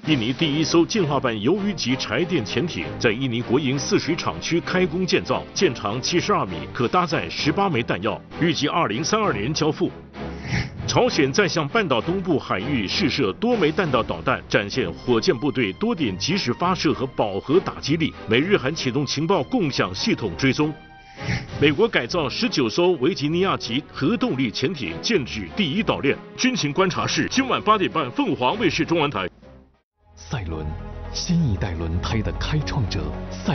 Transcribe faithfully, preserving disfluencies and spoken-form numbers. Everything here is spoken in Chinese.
印尼第一艘进化版鱿鱼级柴电潜艇在印尼国营泗水厂区开工建造，舰长七十二米，可搭载十八枚弹药，预计二零三二年交付。朝鲜再向半岛东部海域试射多枚弹道导弹，展现火箭部队多点及时发射和饱和打击力。美日韩启动情报共享系统追踪。美国改造十九艘维吉尼亚级核动力潜艇，建举第一岛链。军情观察室今晚八点半，凤凰卫视中文台。 赛伦，新一代轮胎的开创者。赛